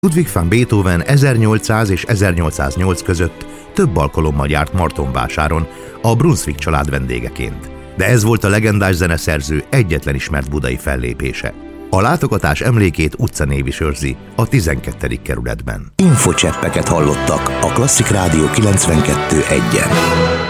Ludwig van Beethoven 1800 és 1808 között több alkalommal járt Martonvásáron a Brunswick család vendégeként. De ez volt a legendás zeneszerző egyetlen ismert budai fellépése. A látogatás emlékét utcanév is őrzi a 12. kerületben. Infocseppeket hallottak a Klasszik Rádió 92.1-en.